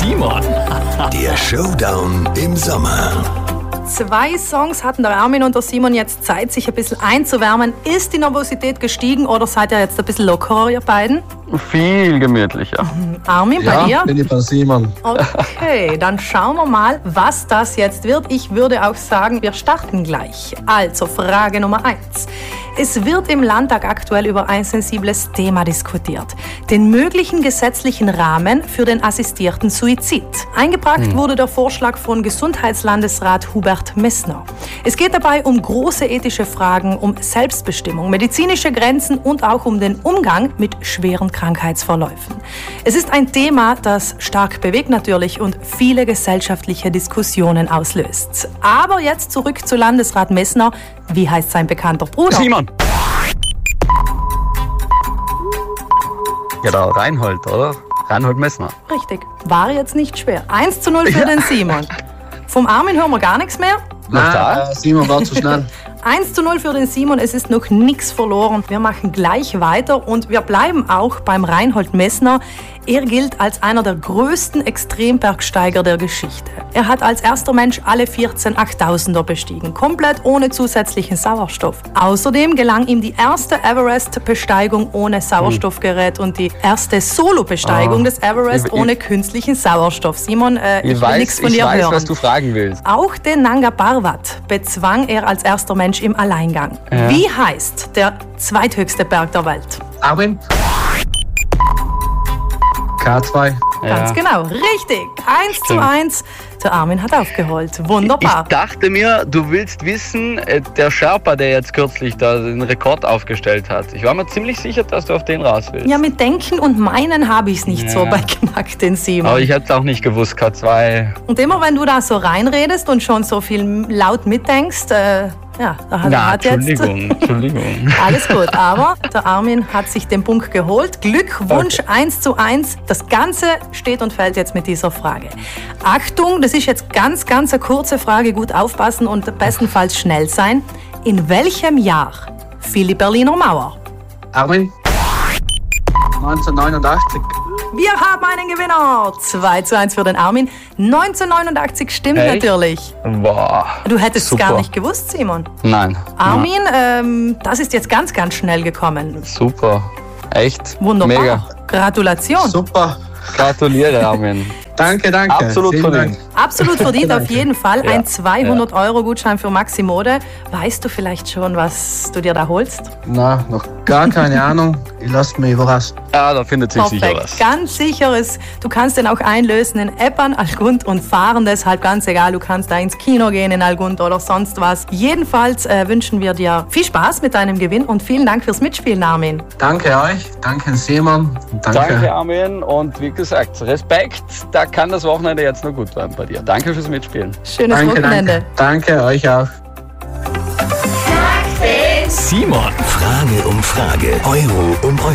Simon. Der Showdown im Sommer. 2 Songs hatten der Armin und der Simon jetzt Zeit, sich ein bisschen einzuwärmen. Ist die Nervosität gestiegen oder seid ihr jetzt ein bisschen lockerer, ihr beiden? Viel gemütlicher. Armin, bei dir? Ja, bin ich bei Simon. Okay, dann schauen wir mal, was das jetzt wird. Ich würde auch sagen, wir starten gleich. Also, Frage Nummer 1. Es wird im Landtag aktuell über ein sensibles Thema diskutiert. Den möglichen gesetzlichen Rahmen für den assistierten Suizid. Eingebracht wurde der Vorschlag von Gesundheitslandesrat Hubert Messner. Es geht dabei um große ethische Fragen, um Selbstbestimmung, medizinische Grenzen und auch um den Umgang mit schweren Krankheitsverläufen. Es ist ein Thema, das stark bewegt natürlich und viele gesellschaftliche Diskussionen auslöst. Aber jetzt zurück zu Landesrat Messner. Wie heißt sein bekannter Bruder? Simon. Ja, der Reinhold, oder? Reinhold Messner. Richtig. War jetzt nicht schwer. 1:0 für den Simon. Vom Armin hören wir gar nichts mehr. Noch da? Simon war zu schnell. 1:0 für den Simon, es ist noch nichts verloren. Wir machen gleich weiter und wir bleiben auch beim Reinhold Messner. Er gilt als einer der größten Extrembergsteiger der Geschichte. Er hat als erster Mensch alle 14 8000er bestiegen, komplett ohne zusätzlichen Sauerstoff. Außerdem gelang ihm die erste Everest-Besteigung ohne Sauerstoffgerät und die erste Solo-Besteigung des Everest ohne künstlichen Sauerstoff. Simon, ich will nichts von dir hören. Ich weiß, was du fragen willst. Auch den Nanga Parbat bezwang er als erster Mensch im Alleingang. Ja. Wie heißt der zweithöchste Berg der Welt? Armin? K2. Ganz genau, richtig. 1:1. Der Armin hat aufgeholt. Wunderbar. Ich dachte mir, du willst wissen, der Sherpa, der jetzt kürzlich da den Rekord aufgestellt hat. Ich war mir ziemlich sicher, dass du auf den raus willst. Ja, mit Denken und Meinen habe ich es nicht so beigemacht, den Simon. Aber ich hätte es auch nicht gewusst, K2. Und immer wenn du da so reinredest und schon so viel laut mitdenkst, da hat jetzt... Entschuldigung. Alles gut, aber der Armin hat sich den Punkt geholt. Glückwunsch, 1:1. Das Ganze steht und fällt jetzt mit dieser Frage. Achtung, das ist jetzt ganz eine kurze Frage. Gut aufpassen und bestenfalls schnell sein. In welchem Jahr fiel die Berliner Mauer? Armin? 1989. Wir haben einen Gewinner. 2:1 für den Armin. 1989 stimmt natürlich. Boah. Du hättest es super. gar nicht gewusst, Simon. Nein. Armin, das ist jetzt ganz schnell gekommen. Super. Echt. Wunderbar. Mega. Gratulation. Super. Gratuliere, Armin. Danke. Absolut Vielen verdient. Dank. Absolut verdient, auf jeden Fall. Ja. Ein 200-Euro-Gutschein für Maximode. Weißt du vielleicht schon, was du dir da holst? Na, noch gar keine Ahnung. Ich lasse mich überraschen. Ja, da findet sich sicher Perfekt, was. ganz sicheres. Du kannst den auch einlösen in Eppern, Allgund und Fahren. Deshalb ganz egal, du kannst da ins Kino gehen in Allgund oder sonst was. Jedenfalls wünschen wir dir viel Spaß mit deinem Gewinn und vielen Dank fürs Mitspielen, Armin. Danke euch. Danke Simon. Und Danke, Armin. Und wie gesagt, Respekt, da kann das Wochenende jetzt nur gut werden bei dir. Danke fürs Mitspielen. Schönes Wochenende. Danke euch auch. Simon. Frage um Frage. Euro um Euro.